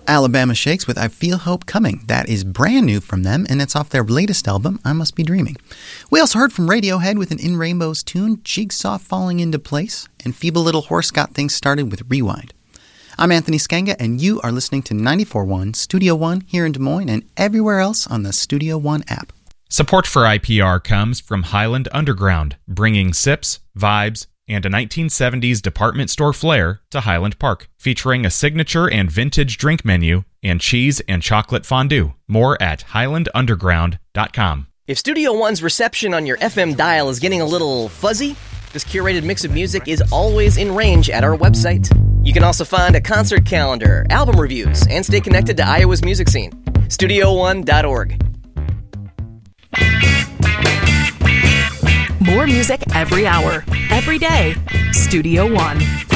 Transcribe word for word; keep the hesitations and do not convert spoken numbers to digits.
Alabama Shakes with I Feel Hope Coming. That is brand new from them, and it's off their latest album, I Must Be Dreaming. We also heard from Radiohead with an In Rainbows tune, Jigsaw Falling Into Place, and Feeble Little Horse got things started with Rewind. I'm Anthony Skenga, and you are listening to ninety-four point one Studio One here in Des Moines and everywhere else on the Studio One app. Support for I P R comes from Highland Underground, bringing sips, vibes, and a nineteen seventies department store flair to Highland Park, featuring a signature and vintage drink menu and cheese and chocolate fondue. More at highland underground dot com. If Studio One's reception on your F M dial is getting a little fuzzy, this curated mix of music is always in range at our website. You can also find a concert calendar, album reviews, and stay connected to Iowa's music scene. studio one dot org. More music every hour, every day. Studio One.